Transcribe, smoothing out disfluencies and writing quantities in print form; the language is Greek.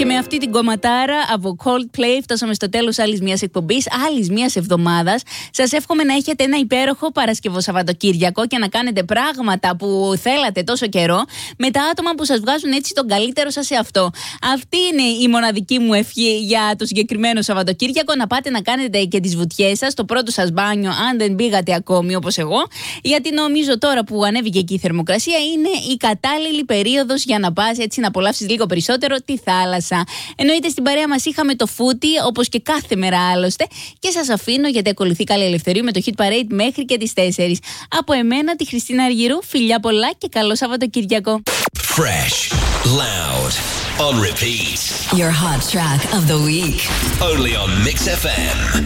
Και με αυτή την κομματάρα από Coldplay φτάσαμε στο τέλος άλλης μιας εκπομπής, άλλης μιας εβδομάδας. Σας εύχομαι να έχετε ένα υπέροχο Παρασκευό Σαββατοκύριακο και να κάνετε πράγματα που θέλατε τόσο καιρό με τα άτομα που σας βγάζουν έτσι τον καλύτερο σας εαυτό. Αυτή είναι η μοναδική μου ευχή για το συγκεκριμένο Σαββατοκύριακο. Να πάτε να κάνετε και τις βουτιές σας, το πρώτο σας μπάνιο, αν δεν πήγατε ακόμη όπως εγώ. Γιατί νομίζω τώρα που ανέβηκε εκεί η θερμοκρασία είναι η κατάλληλη περίοδος για να πας έτσι να απολαύσεις λίγο περισσότερο τη θάλασσα. Εννοείται στην παρέα μας είχαμε το φούτι, όπως και κάθε μέρα άλλωστε. Και σας αφήνω γιατί ακολουθεί Καλή Ελευθερίου με το Hit Parade μέχρι και τις 4. Από εμένα, τη Χριστίνα Αργυρού, φιλιά πολλά και καλό Σαββατοκύριακο. Fresh, loud, on repeat. Your hot track of the week. Only on Mix FM.